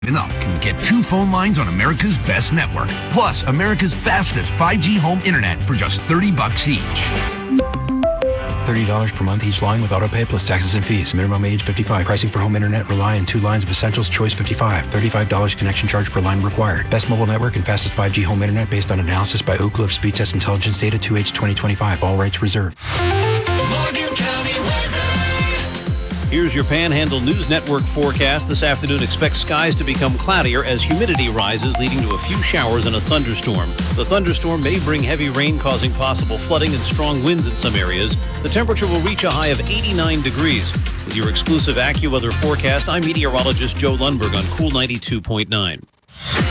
Up can get 2 phone lines on America's best network, plus America's fastest 5G home internet for just $30 each. $30 per month each line with autopay plus taxes and fees. Minimum age 55. Pricing for home internet rely on 2 lines of Essentials Choice 55. $35 connection charge per line required. Best mobile network and fastest 5G home internet based on analysis by Ookla of Speed Test Intelligence Data 2H 2025. All rights reserved. Morgan County weather. Here's your Panhandle News Network forecast. This afternoon, expect skies to become cloudier as humidity rises, leading to a few showers and a thunderstorm. The thunderstorm may bring heavy rain, causing possible flooding and strong winds in some areas. The temperature will reach a high of 89 degrees. With your exclusive AccuWeather forecast, I'm meteorologist Joe Lundberg on Cool 92.9.